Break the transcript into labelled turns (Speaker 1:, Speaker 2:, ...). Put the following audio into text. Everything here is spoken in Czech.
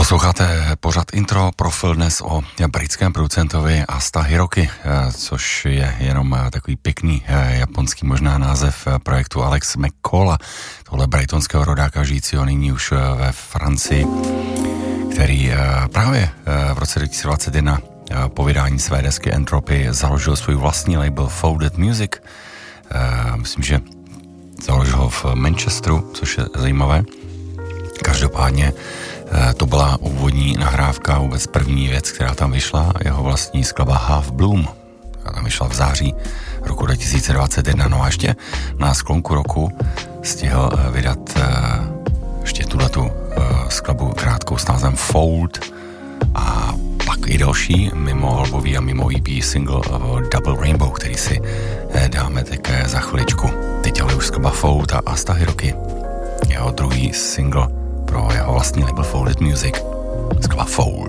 Speaker 1: Posloucháte pořad intro profil dnes o britském producentovi Asta Hiroki, což je jenom takový pěkný japonský možná název projektu Alex McCalla, tohle brightonského rodáka žijícího nyní už ve Francii, který právě v roce 2021 po vydání své desky Entropy založil svůj vlastní label Folded Music. Myslím, že založil ho v Manchesteru, což je zajímavé. Každopádně to byla úvodní nahrávka, vůbec první věc, která tam vyšla, jeho vlastní skladba Half Bloom. Která tam vyšla v září roku 2021. No a ještě na sklonku roku stihl vydat ještě tuhletu skladbu krátkou s názvem Fold a pak i další mimo albový a mimo EP single Double Rainbow, který si dáme také za chviličku. Teď ale už skladba Fold a Asta Hiroki, jeho druhý single pro jeho vlastní label Folded Music, skladba Fold.